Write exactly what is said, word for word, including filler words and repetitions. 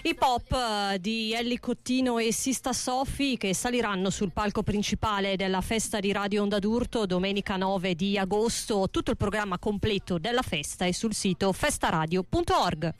Hip hop eh, di Ellie Cottino e Sista Sofi, che saliranno sul palco principale della festa di Radio Onda d'Urto domenica nove di agosto. Tutto il programma completo della festa è sul sito festaradio punto org.